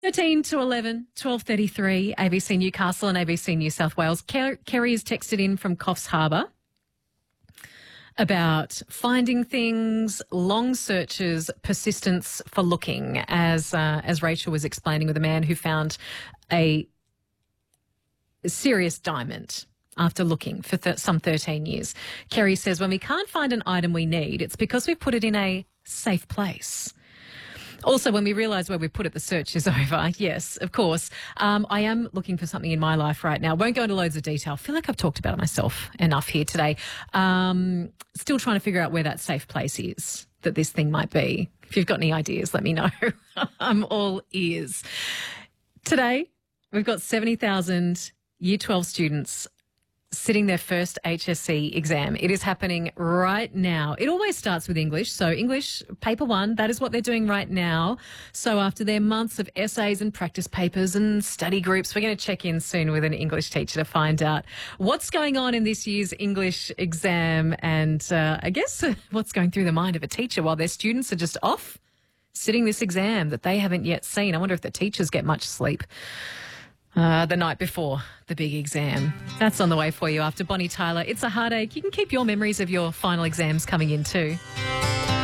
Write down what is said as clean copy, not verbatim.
13 to 11, 12:33, ABC Newcastle and ABC New South Wales. Kerry has texted in from Coffs Harbour about finding things, long searches, persistence for looking, as Rachel was explaining with a man who found a serious diamond after looking for some 13 years. Kerry says, when we can't find an item we need, it's because we've put it in a safe place. Also, when we realise where we put it, the search is over. Yes, of course. I am looking for something in my life right now. Won't go into loads of detail. I feel like I've talked about it myself enough here today. Still trying to figure out where that safe place is that this thing might be. If you've got any ideas, let me know. I'm all ears. Today, we've got 70,000 Year 12 students sitting their first HSC exam. It is happening right now. It always starts with English. So English, paper one, that is what they're doing right now. So after their months of essays and practice papers and study groups, we're going to check in soon with an English teacher to find out what's going on in this year's English exam and I guess what's going through the mind of a teacher while their students are just off sitting this exam that they haven't yet seen. I wonder if the teachers get much sleep the night before the big exam. That's on the way for you after Bonnie Tyler. It's a Heartache. You can keep your memories of your final exams coming in too.